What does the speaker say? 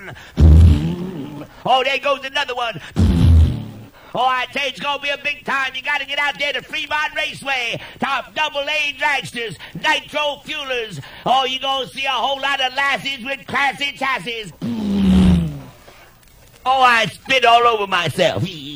one. Oh, there goes another one. Oh, I tell you, it's going to be a big time. You got to get out there to Fremont Raceway. Top double-A dragsters, nitro fuelers. Oh, you're going to see a whole lot of lassies with classy chassis. Oh, I spit all over myself.